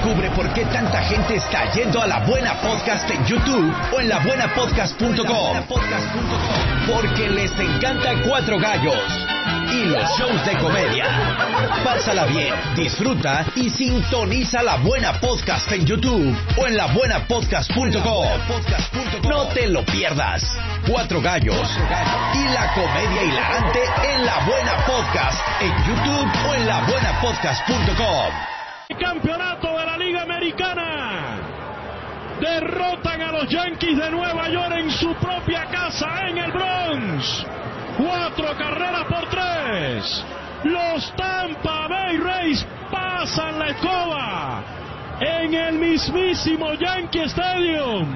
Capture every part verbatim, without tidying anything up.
Descubre por qué tanta gente está yendo a La Buena Podcast en YouTube o en la buena podcast punto com. Porque les encanta Cuatro Gallos y los shows de comedia. Pásala bien, disfruta y sintoniza La Buena Podcast en YouTube o en la buena podcast punto com. No te lo pierdas. Cuatro Gallos y la comedia hilarante en La Buena Podcast en YouTube o en la buena podcast punto com. Campeonato de la Liga Americana. Derrotan a los Yankees de Nueva York en su propia casa en el Bronx. Cuatro carreras por tres. Los Tampa Bay Rays pasan la escoba en el mismísimo Yankee Stadium.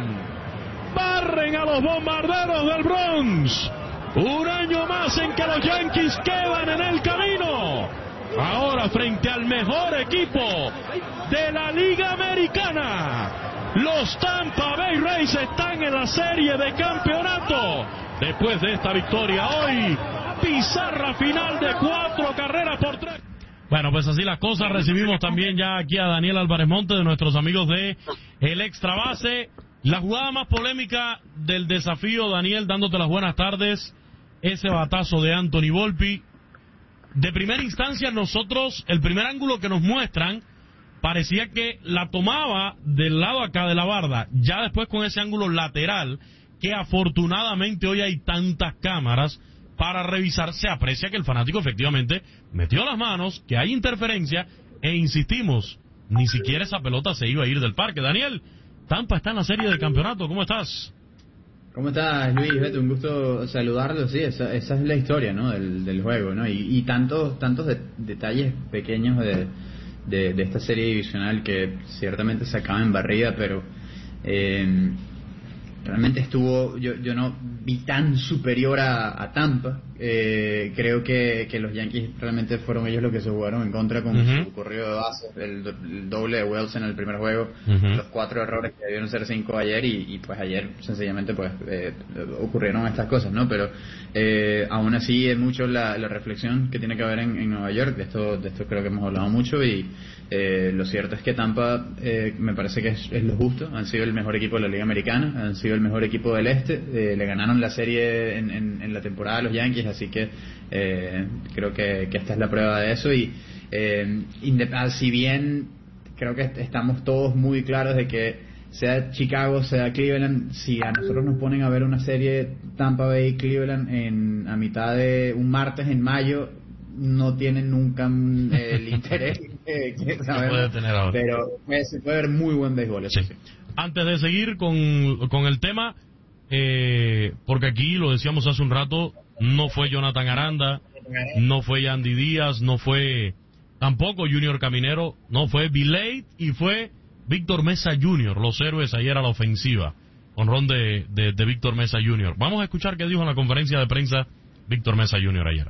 Barren a los Bombarderos del Bronx. Un año más en que los Yankees quedan en el camino. Ahora frente al mejor equipo de la Liga Americana. Los Tampa Bay Rays están en la serie de campeonato. Después de esta victoria hoy, pizarra final de cuatro carreras por tres. Bueno, pues así las cosas. Recibimos también ya aquí a Daniel Álvarez Monte, de nuestros amigos de El Extra Base. La jugada más polémica del desafío, Daniel, dándote las buenas tardes, ese batazo de Anthony Volpi. De primera instancia, nosotros, el primer ángulo que nos muestran, parecía que la tomaba del lado acá de la barda. Ya después con ese ángulo lateral, que afortunadamente hoy hay tantas cámaras para revisar, se aprecia que el fanático efectivamente metió las manos, que hay interferencia, e insistimos, ni siquiera esa pelota se iba a ir del parque. Daniel, Tampa está en la serie de campeonato, ¿cómo estás? ¿Cómo estás, Luis? Beto, un gusto saludarlo. Sí, esa, esa es la historia, ¿no? del, del juego, ¿no? Y, y tantos tantos de, detalles pequeños de, de, de esta serie divisional que ciertamente se acaba en barrida, pero eh, realmente estuvo, yo yo no vi tan superior a, a Tampa. Eh, creo que, que los Yankees realmente fueron ellos los que se jugaron en contra con uh-huh. su corrido de base, el, el doble de Wells en el primer juego, uh-huh. los cuatro errores que debieron ser cinco ayer y, y pues ayer sencillamente pues eh, ocurrieron estas cosas, ¿no? Pero eh, aún así es mucho la, la reflexión que tiene que haber en, en Nueva York. De esto de esto creo que hemos hablado mucho y eh, lo cierto es que Tampa eh, me parece que es, es lo justo. Han sido el mejor equipo de la Liga Americana, han sido el mejor equipo del Este, eh, le ganaron la serie en, en, en la temporada a los Yankees, así que eh, creo que, que esta es la prueba de eso. Y eh, indep- si bien creo que estamos todos muy claros de que sea Chicago, sea Cleveland, si a nosotros nos ponen a ver una serie Tampa Bay Cleveland en a mitad de un martes en mayo, no tienen nunca eh, el interés que, que sabemos, tener ahora. Pero pues, se puede ver muy buen béisbol, eso sí. Sí. Antes de seguir con, con el tema, eh, porque aquí lo decíamos hace un rato, no fue Jonathan Aranda, no fue Yandy Díaz, no fue tampoco Junior Caminero, no fue Viley y fue Víctor Mesa junior, los héroes ayer a la ofensiva, honrón de, de, de Víctor Mesa junior Vamos a escuchar qué dijo en la conferencia de prensa Víctor Mesa junior ayer.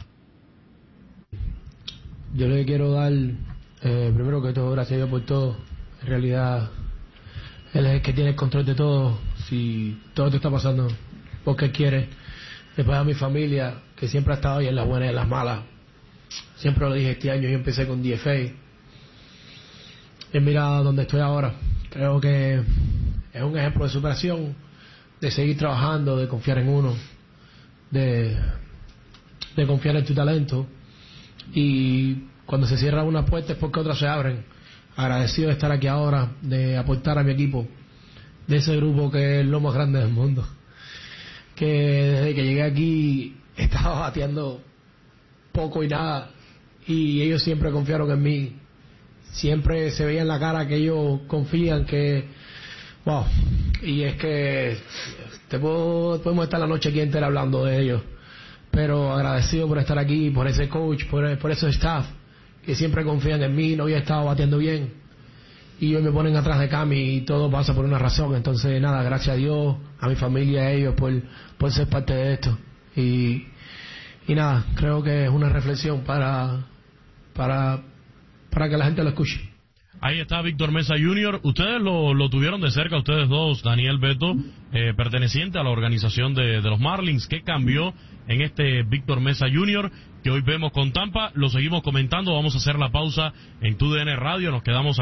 Yo le quiero dar, eh, primero que todo, gracias a Dios por todo. En realidad, Él es el que tiene el control de todo. Si todo te está pasando porque Él quiere. Después a mi familia, que siempre ha estado ahí en las buenas y en las malas. Siempre lo dije, este año yo empecé con D F A. Y mira dónde estoy ahora. Creo que es un ejemplo de superación, de seguir trabajando, de confiar en uno, de, de confiar en tu talento. Y cuando se cierra una puerta es porque otras se abren. Agradecido de estar aquí ahora, de aportar a mi equipo, de ese grupo que es lo más grande del mundo. Que desde que llegué aquí estaba bateando poco y nada, y ellos siempre confiaron en mí. Siempre se veía en la cara que ellos confían, que wow. Y es que te puedo, podemos estar la noche aquí entera hablando de ellos, pero agradecido por estar aquí, por ese coach, por, por ese staff que siempre confían en mí. No había estado batiendo bien y hoy me ponen atrás de Cami y todo pasa por una razón. Entonces nada, gracias a Dios, a mi familia, a ellos por, por ser parte de esto. Y, y nada, creo que es una reflexión para para para que la gente lo escuche. Ahí está Víctor Mesa junior Ustedes lo, lo tuvieron de cerca, ustedes dos, Daniel, Beto, eh, perteneciente a la organización de, de los Marlins. ¿Qué cambió en este Víctor Mesa junior que hoy vemos con Tampa? Lo seguimos comentando, vamos a hacer la pausa en T U D N Radio, nos quedamos